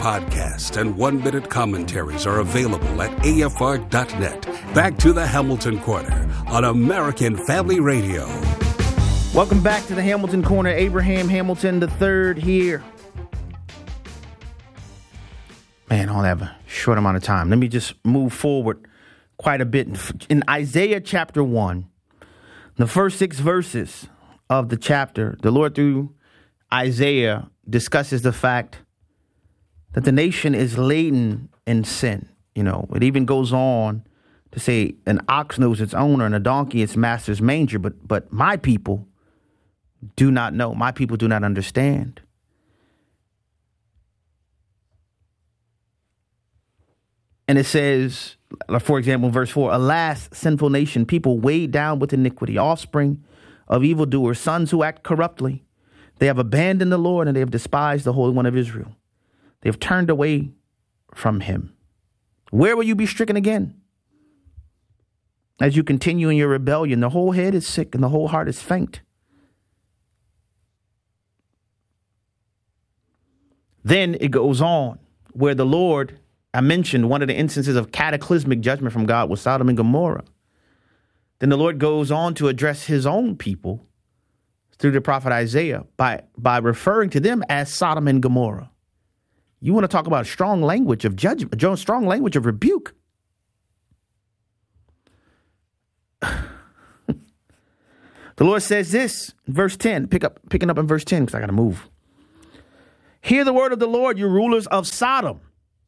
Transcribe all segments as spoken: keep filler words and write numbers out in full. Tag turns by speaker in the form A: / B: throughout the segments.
A: podcasts and one-minute commentaries are available at A F R dot net. Back to the Hamilton Corner on American Family Radio.
B: Welcome back to the Hamilton Corner. Abraham Hamilton the third here. Man, I only have a short amount of time. Let me just move forward quite a bit. In Isaiah chapter one, the first six verses of the chapter, the Lord through Isaiah discusses the fact that the nation is laden in sin. You know, it even goes on to say an ox knows its owner and a donkey its master's manger, but but my people do not know. My people do not understand. And it says, for example, in verse four, alas, sinful nation, people weighed down with iniquity, offspring of evildoers, sons who act corruptly. They have abandoned the Lord and they have despised the Holy One of Israel. They have turned away from him. Where will you be stricken again? As you continue in your rebellion, the whole head is sick and the whole heart is faint. Then it goes on where the Lord, I mentioned one of the instances of cataclysmic judgment from God was Sodom and Gomorrah. Then the Lord goes on to address his own people through the prophet Isaiah by, by referring to them as Sodom and Gomorrah. You want to talk about strong language of judgment, strong language of rebuke. The Lord says this, verse ten, pick up, picking up in verse ten, because I got to move. Hear the word of the Lord, you rulers of Sodom.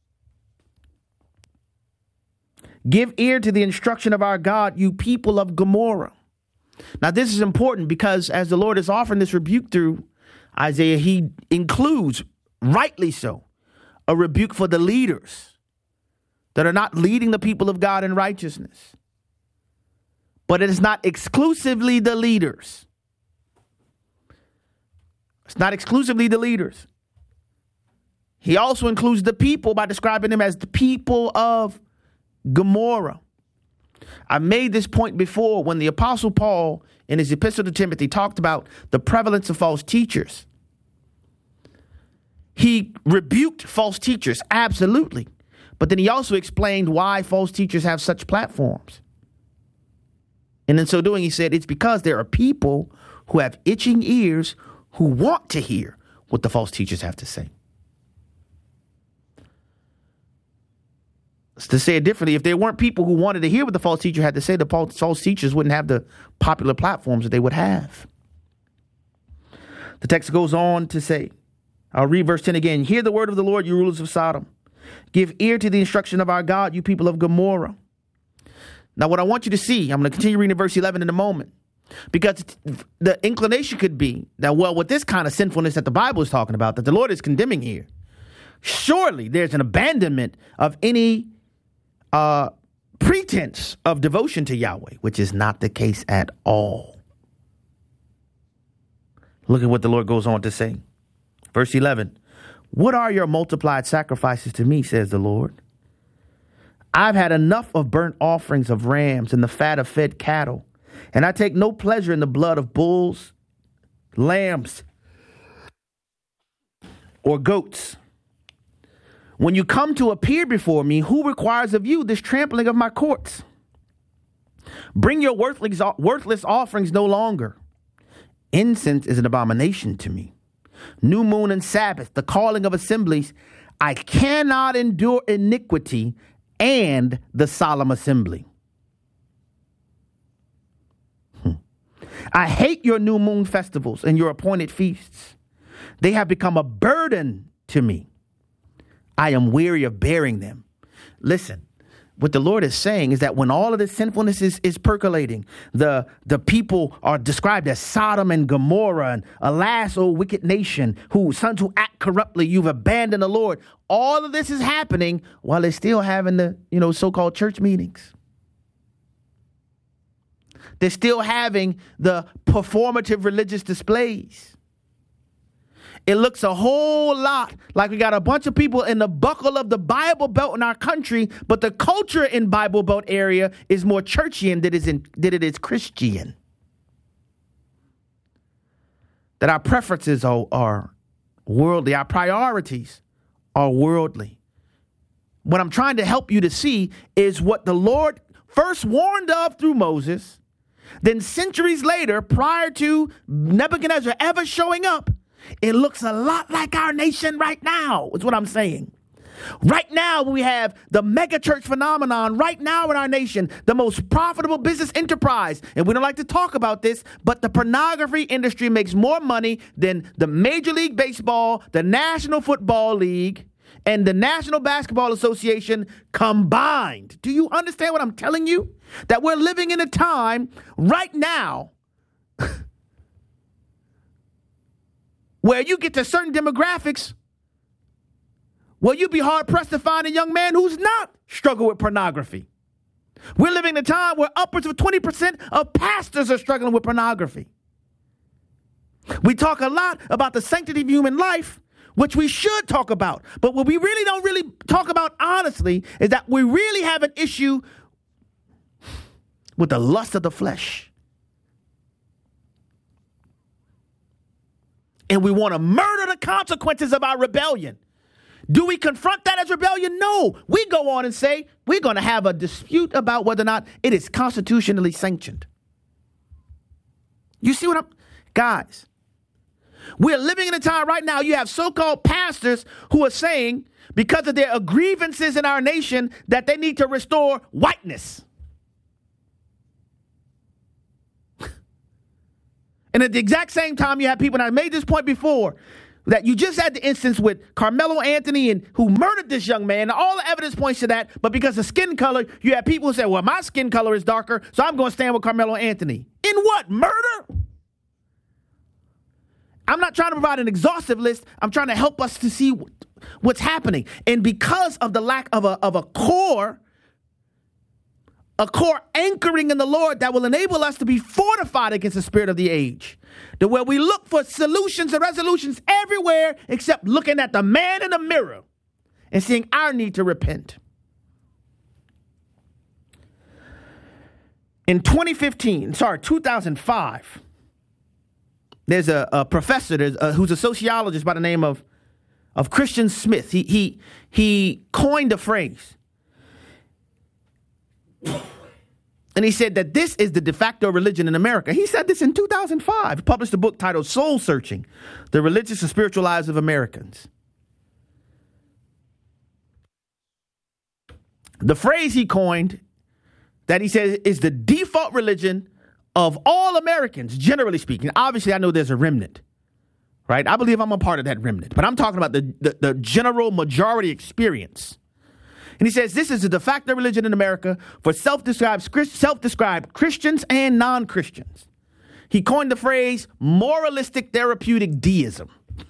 B: Give ear to the instruction of our God, you people of Gomorrah. Now, this is important because as the Lord is offering this rebuke through Isaiah, he includes, rightly so, a rebuke for the leaders that are not leading the people of God in righteousness. But it is not exclusively the leaders. It's not exclusively the leaders. He also includes the people by describing them as the people of Gomorrah. I made this point before when the Apostle Paul in his epistle to Timothy talked about the prevalence of false teachers. He rebuked false teachers, absolutely. But then he also explained why false teachers have such platforms. And in so doing, he said it's because there are people who have itching ears who want to hear what the false teachers have to say. To say it differently, if there weren't people who wanted to hear what the false teacher had to say, the false teachers wouldn't have the popular platforms that they would have. The text goes on to say, I'll read verse ten again. Hear the word of the Lord, you rulers of Sodom. Give ear to the instruction of our God, you people of Gomorrah. Now, what I want you to see, I'm going to continue reading verse eleven in a moment, because the inclination could be that, well, with this kind of sinfulness that the Bible is talking about, that the Lord is condemning here, surely there's an abandonment of any uh, pretense of devotion to Yahweh, which is not the case at all. Look at what the Lord goes on to say. Verse eleven, what are your multiplied sacrifices to me, says the Lord? I've had enough of burnt offerings of rams and the fat of fed cattle, and I take no pleasure in the blood of bulls, lambs, or goats. When you come to appear before me, who requires of you this trampling of my courts? Bring your worthless, worthless offerings no longer. Incense is an abomination to me. New moon and Sabbath, the calling of assemblies. I cannot endure iniquity and the solemn assembly. Hmm. I hate your new moon festivals and your appointed feasts. They have become a burden to me. I am weary of bearing them. Listen, what the Lord is saying is that when all of this sinfulness is, is percolating, the, the people are described as Sodom and Gomorrah, and alas, O wicked nation, who sons who act corruptly, you've abandoned the Lord. All of this is happening while they're still having the, you know, so-called church meetings. They're still having the performative religious displays. It looks a whole lot like we got a bunch of people in the buckle of the Bible Belt in our country, but the culture in Bible Belt area is more churchian than it is, in, than it is Christian. That our preferences are, are worldly, our priorities are worldly. What I'm trying to help you to see is what the Lord first warned of through Moses, then centuries later, prior to Nebuchadnezzar ever showing up, it looks a lot like our nation right now, is what I'm saying. Right now, we have the mega church phenomenon right now in our nation, the most profitable business enterprise. And we don't like to talk about this, but the pornography industry makes more money than the Major League Baseball, the National Football League, and the National Basketball Association combined. Do you understand what I'm telling you? That we're living in a time right now where you get to certain demographics, well, you'd be hard-pressed to find a young man who's not struggling with pornography. We're living in a time where upwards of twenty percent of pastors are struggling with pornography. We talk a lot about the sanctity of human life, which we should talk about. But what we really don't really talk about honestly is that we really have an issue with the lust of the flesh. And we want to murder the consequences of our rebellion. Do we confront that as rebellion? No. We go on and say we're going to have a dispute about whether or not it is constitutionally sanctioned. You see what I'm... Guys, we're living in a time right now, you have so-called pastors who are saying, because of their grievances in our nation, that they need to restore whiteness. And at the exact same time, you have people, and I made this point before, that you just had the instance with Carmelo Anthony and who murdered this young man. All the evidence points to that. But because of skin color, you have people who say, well, my skin color is darker, so I'm going to stand with Carmelo Anthony. In what? Murder? I'm not trying to provide an exhaustive list. I'm trying to help us to see what's happening. And because of the lack of a, of a core, a core anchoring in the Lord that will enable us to be fortified against the spirit of the age, to where we look for solutions and resolutions everywhere except looking at the man in the mirror and seeing our need to repent. In twenty fifteen, sorry, two thousand five, there's a, a professor there's a, who's a sociologist by the name of, of Christian Smith. He, he, he coined a phrase. And he said that this is the de facto religion in America. He said this in two thousand five. He published a book titled Soul Searching, The Religious and Spiritual Lives of Americans. The phrase he coined that he says is the default religion of all Americans, generally speaking. Obviously, I know there's a remnant, right? I believe I'm a part of that remnant, but I'm talking about the, the, the general majority experience. And he says this is a de facto religion in America for self-described, self-described Christians and non-Christians. He coined the phrase moralistic therapeutic deism.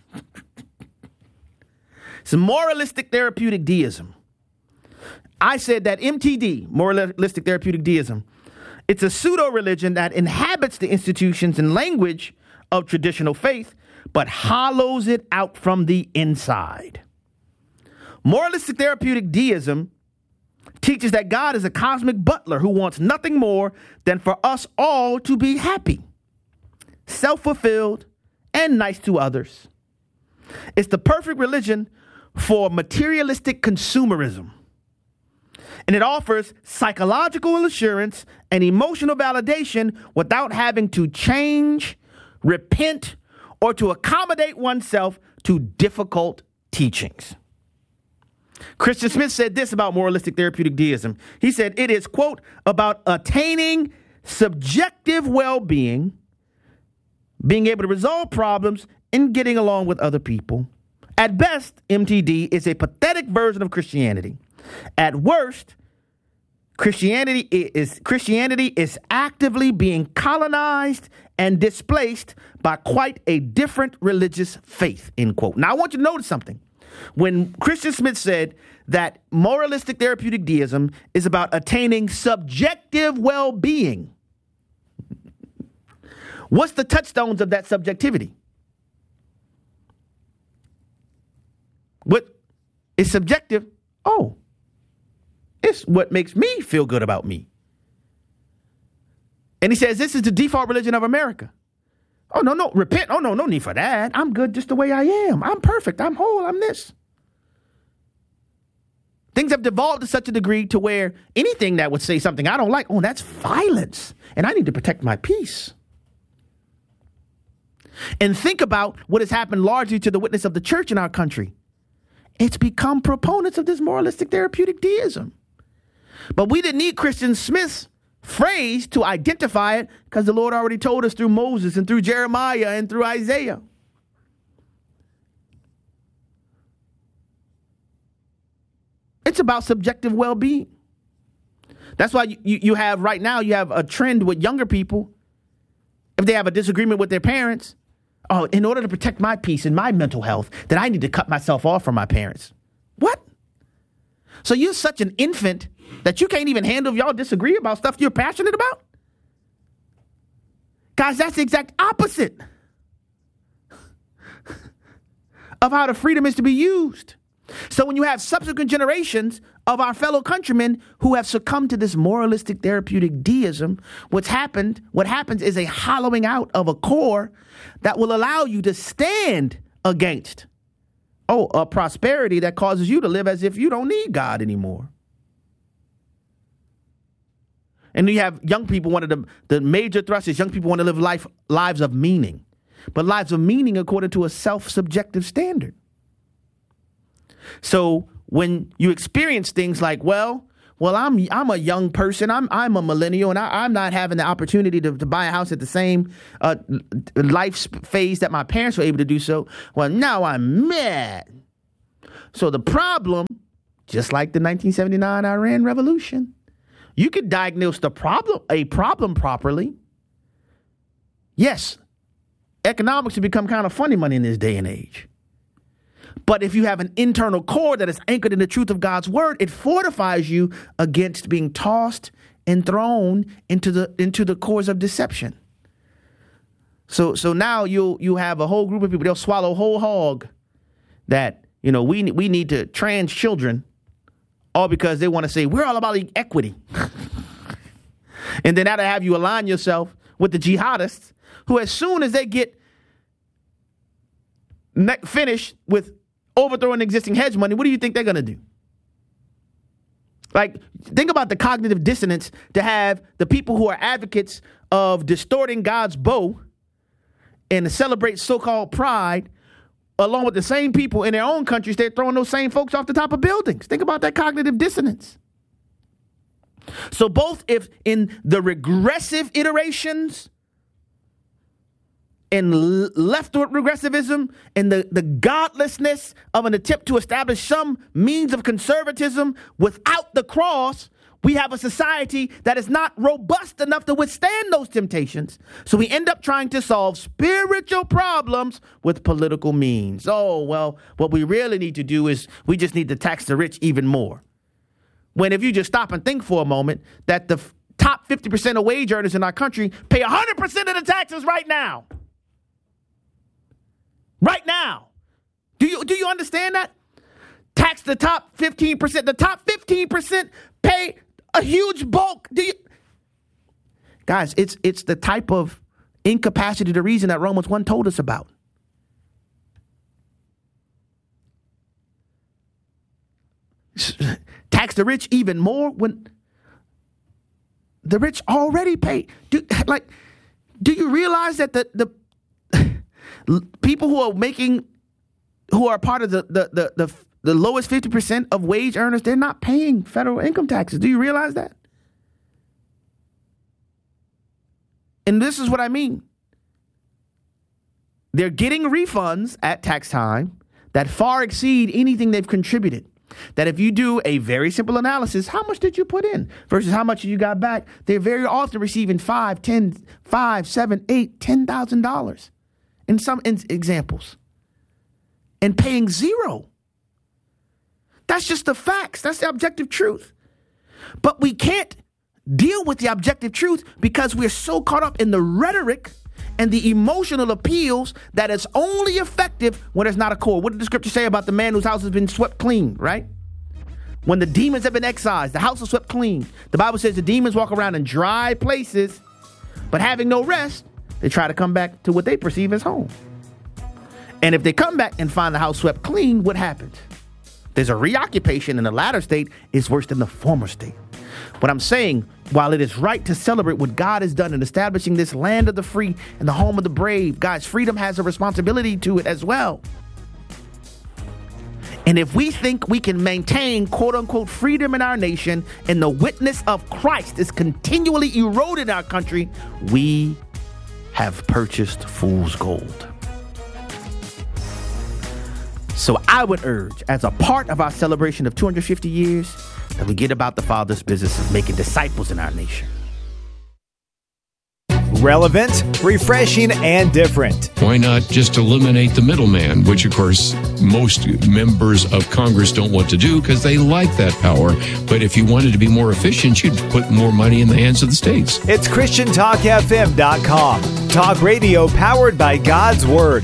B: It's a moralistic therapeutic deism. I said that M T D, moralistic therapeutic deism, it's a pseudo-religion that inhabits the institutions and language of traditional faith, but hollows it out from the inside. Moralistic therapeutic deism teaches that God is a cosmic butler who wants nothing more than for us all to be happy, self-fulfilled, and nice to others. It's the perfect religion for materialistic consumerism. And it offers psychological assurance and emotional validation without having to change, repent, or to accommodate oneself to difficult teachings. Christian Smith said this about moralistic therapeutic deism. He said it is, quote, about attaining subjective well-being, being able to resolve problems, and getting along with other people. At best, M T D is a pathetic version of Christianity. At worst, Christianity is Christianity is actively being colonized and displaced by quite a different religious faith, end quote. Now, I want you to notice something. When Christian Smith said that moralistic therapeutic deism is about attaining subjective well-being, what's the touchstones of that subjectivity? What is subjective? Oh, it's what makes me feel good about me. And he says this is the default religion of America. Oh, no, no, repent. Oh, no, no need for that. I'm good just the way I am. I'm perfect. I'm whole. I'm this. Things have devolved to such a degree to where anything that would say something I don't like, oh, that's violence. And I need to protect my peace. And think about what has happened largely to the witness of the church in our country. It's become proponents of this moralistic therapeutic deism. But we didn't need Christian Smith's phrase to identify it because the Lord already told us through Moses and through Jeremiah and through Isaiah. It's about subjective well-being. That's why you, you, you have right now, you have a trend with younger people. If they have a disagreement with their parents, oh, in order to protect my peace and my mental health, then I need to cut myself off from my parents. What? So you're such an infant that you can't even handle if y'all disagree about stuff you're passionate about? Guys, that's the exact opposite of how the freedom is to be used. So when you have subsequent generations of our fellow countrymen who have succumbed to this moralistic therapeutic deism, what's happened, what happens is a hollowing out of a core that will allow you to stand against, oh, a prosperity that causes you to live as if you don't need God anymore. And you have young people, one of the, the major thrusts is young people want to live life lives of meaning, but lives of meaning according to a self-subjective standard. So when you experience things like, well, well, I'm I'm a young person, I'm I'm a millennial, and I, I'm not having the opportunity to, to buy a house at the same uh, life phase that my parents were able to do so. Well, now I'm mad. So the problem, just like the nineteen seventy-nine Iran Revolution, you could diagnose the problem, a problem properly. Yes, economics has become kind of funny money in this day and age. But if you have an internal core that is anchored in the truth of God's word, it fortifies you against being tossed and thrown into the into the cores of deception. So so now you you have a whole group of people, they'll swallow whole hog that, you know, we we need to trans children, all because they want to say we're all about equity. And then that'll have you align yourself with the jihadists who, as soon as they get ne- finished with overthrowing existing hegemony, what do you think they're going to do? Like, think about the cognitive dissonance to have the people who are advocates of distorting God's bow and to celebrate so-called pride, along with the same people in their own countries, they're throwing those same folks off the top of buildings. Think about that cognitive dissonance. So both if in the regressive iterations and leftward regressivism and the, the godlessness of an attempt to establish some means of conservatism without the cross, we have a society that is not robust enough to withstand those temptations. So we end up trying to solve spiritual problems with political means. Oh, well, what we really need to do is we just need to tax the rich even more. When if you just stop and think for a moment that the f- top fifty percent of wage earners in our country pay one hundred percent of the taxes right now. Right now. Do you do you understand that? Tax the top fifteen percent. The top fifteen percent pay a huge bulk. Do you Guys, it's it's the type of incapacity to reason that Romans one told us about. Tax the rich even more when the rich already pay. Do, like, do you realize that the the people who are making, who are part of the the the the, the lowest fifty percent of wage earners, they're not paying federal income taxes. Do you realize that? And this is what I mean. They're getting refunds at tax time that far exceed anything they've contributed. That if you do a very simple analysis, how much did you put in versus how much you got back? They're very often receiving five, ten, five, seven, eight, ten thousand dollars in some in- examples, and paying zero. That's just the facts. That's the objective truth. But we can't deal with the objective truth because we're so caught up in the rhetoric and the emotional appeals that it's only effective when there's not a core. What did the scripture say about the man whose house has been swept clean, right? When the demons have been excised, the house is swept clean. The Bible says the demons walk around in dry places, but having no rest, they try to come back to what they perceive as home. And if they come back and find the house swept clean, what happens? There's a reoccupation in the latter state is worse than the former state. But I'm saying, while it is right to celebrate what God has done in establishing this land of the free and the home of the brave, God's freedom has a responsibility to it as well. And if we think we can maintain quote unquote freedom in our nation and the witness of Christ is continually eroded in our country, we have purchased fool's gold. So I would urge, as a part of our celebration of two hundred fifty years, that we get about the Father's business of making disciples in our nation.
C: Relevant, refreshing, and different.
D: Why not just eliminate the middleman, which, of course, most members of Congress don't want to do because they like that power. But if you wanted to be more efficient, you'd put more money in the hands of the states.
C: It's Christian Talk F M dot com. Talk radio powered by God's Word.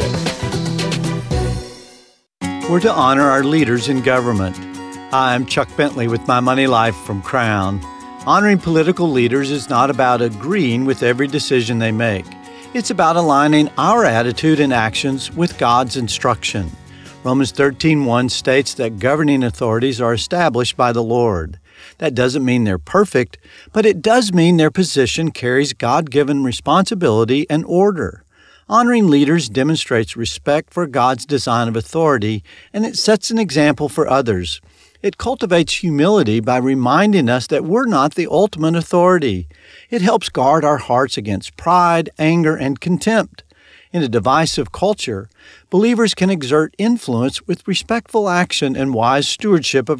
E: We're to honor our leaders in government. I'm Chuck Bentley with My Money Life from Crown. Honoring political leaders is not about agreeing with every decision they make. It's about aligning our attitude and actions with God's instruction. Romans thirteen one states that governing authorities are established by the Lord. That doesn't mean they're perfect, but it does mean their position carries God-given responsibility and order. Honoring leaders demonstrates respect for God's design of authority, and it sets an example for others. It cultivates humility by reminding us that we're not the ultimate authority. It helps guard our hearts against pride, anger, and contempt. In a divisive culture, believers can exert influence with respectful action and wise stewardship of